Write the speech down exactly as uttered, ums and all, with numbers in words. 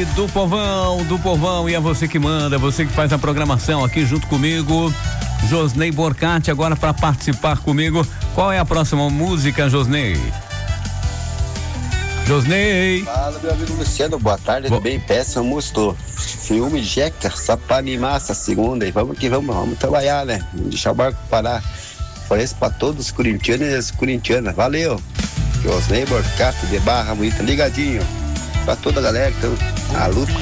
aí do povão, do povão, e é você que manda, você que faz a programação aqui junto comigo, Josnei Borcati, agora para participar comigo. Qual é a próxima música, Josnei? Josnei. Fala, meu amigo Luciano, boa tarde, tudo bem? Peça um músico, filme Jeca, só pra animar essa segunda, e vamos que vamos, vamos trabalhar, né? Vamos deixar o barco parar. Parece pra todos os corintianos e as corintianas, valeu! Josnei Borcati de Barra, muito ligadinho. Pra toda a galera que tá na luta